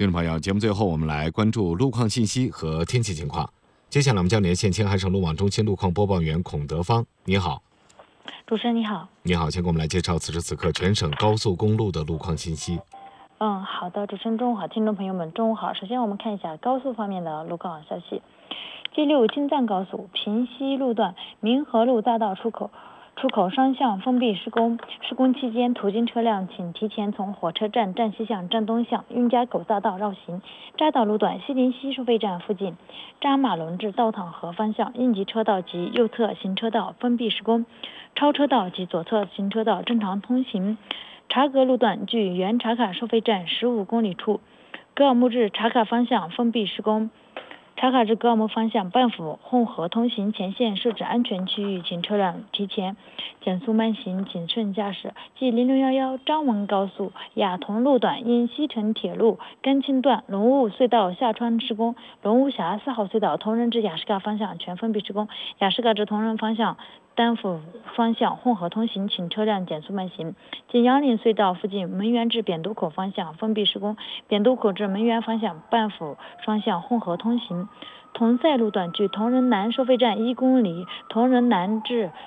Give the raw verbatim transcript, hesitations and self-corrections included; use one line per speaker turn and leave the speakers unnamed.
听众朋友，节目最后我们来关注路况信息和天气情况。接下来我们将连线青海省路网中心路况播报员孔德芳。你好。
主持人你好。
你好，请给我们来介绍此时此刻全省高速公路的路况信息。
嗯，好的，主持人中午好，听众朋友们中午好。首先我们看一下高速方面的路况消息。G 六 京藏高速平西路段民和路大道出口出口双向封闭施工，施工期间途经车辆请提前从火车站站西向站东向运家口大道绕行。匝道路段西宁西收费站附近扎马龙至道塘河方向应急车道及右侧行车道封闭施工，超车道及左侧行车道正常通行。察格路段距原茶卡收费站十五公里处格尔木至茶卡方向封闭施工，茶卡至格尔木方向半幅混合通行前线设置安全区域，请车辆提前减速慢行，谨慎驾驶。即零零幺幺张文高速雅同路段因西成铁路甘青段龙雾隧道下穿施工，龙雾峡四号隧道同仁至雅士嘎方向全封闭施工，雅士嘎至同仁方向单幅双向混合通行，请车辆减速慢行。即杨岭隧道附近门源至扁都口方向封闭施工，扁都口至门源方向半幅双向混合通行。同赛路段距同仁南收费站一公里，同仁南至